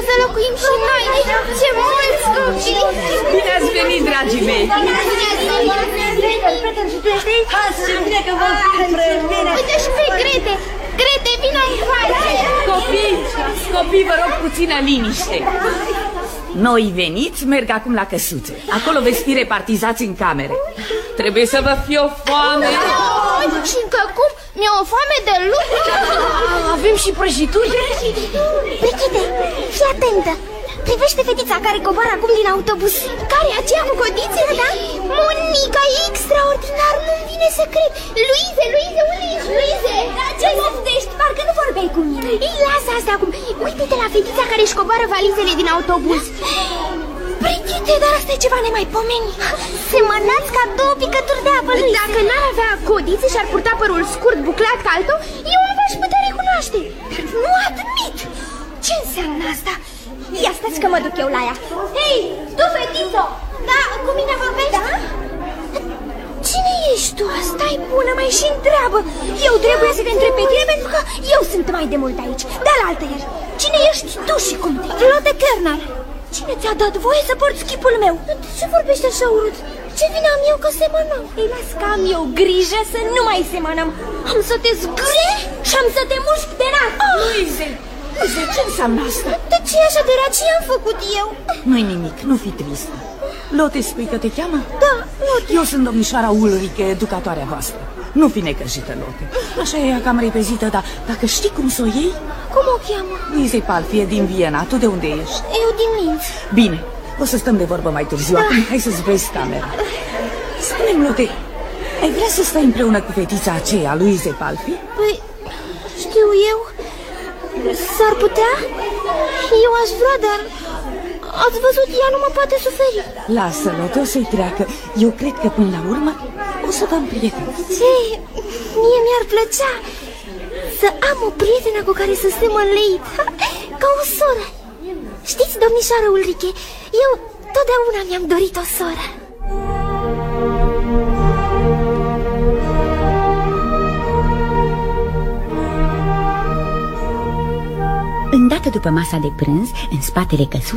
să locuim și noi. Ce mulți copii! Bine ați venit, dragii mei! Uite și pe Grete! Grete, vină încoace! Copii, vă rog puțină liniște. Noi veniți merg acum la căsuțe. Acolo veți fi repartizați în camere. Trebuie să vă fie o foame. Și încă cum? Mi-e o foame de lucru. Avem și prăjituri. Brigitte, fii atentă. Privește fetița care coboară acum din autobuz. Care? Aceea cu codițele, da? Monica, e extraordinar, nu-mi vine să cred. Luize, unde ești, Luize? Da, ce poftești? Parcă nu vorbeai cu mine. Ei, lasă asta acum. Uite-te la fetița care își coboară valizele din autobuz. Brigitte, dar asta e ceva nemaipomenit. Semănați ca două picături de apă, Luize. Dacă n-ar avea codițe și ar purta părul scurt buclat ca altul, eu nu v-aș putea recunoaște. Nu admit. Ce înseamnă asta? Ia stați că mă duc eu la ea. Hei, tu, fetițo! Da, cu mine vorbești? Da? Cine ești tu? Stai bună, mai și întreabă. Eu trebuie să te întreb pe tine pentru că eu sunt mai de mult aici. Dar la altă ieri. Cine ești tu și cum te? Lotte Kerner. Cine ți-a dat voie să porți chipul meu? De ce vorbești așa urât? Ce vină am eu că semănăm? Ei, las că am eu grijă să nu mai semănăm. Am să te zgârie și am să te mușc de nas. Luize, ce înseamnă asta? De ce e așa de rea? Ce am făcut eu? Nu-i nimic, nu fi tristă. Lotte, spui că te cheamă? Da, Lotte. Eu sunt domnișoara Ulrike, educatoarea voastră. Nu fi necăjită, Lotte. Așa e ea cam repezită, dar dacă știi cum să o iei... Cum o cheamă? Luize Palfi e din Viena. Tu de unde ești? Eu din Linz. Bine, o să stăm de vorbă mai târziu. Acum hai să-ți vezi camera. Spune-mi, Lotte, ai vrea să stai împreună cu fetița aceea, Luize Palfi? Păi, știu eu. S-ar putea? Eu aș vrea, dar... Ați văzut, ea nu mă poate suferi. Lasă, Lotte, o să-i treacă. Eu cred că până la urmă o să dăm prieteni. Ce? Mie mi-ar plăcea să am o prietenă cu care să stăm înleit, ca o soră. Știți, domnișoară Ulrike, eu totdeauna mi-am dorit o soră. Îndată după masa de prânz, în spatele căsuței,